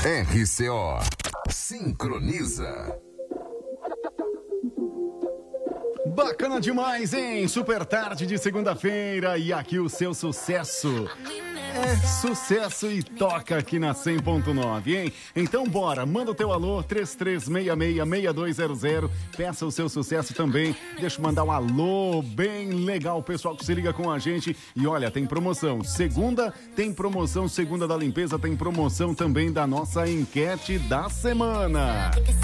RCO Sincroniza. Bacana demais, hein? Super tarde de segunda-feira e aqui o seu sucesso. É sucesso e toca aqui na 100.9, hein? Então bora, manda o teu alô, 3366-6200, peça o seu sucesso também, deixa eu mandar um alô bem legal, o pessoal que se liga com a gente. E olha, tem promoção, segunda tem promoção, segunda da limpeza tem promoção também da nossa enquete da semana.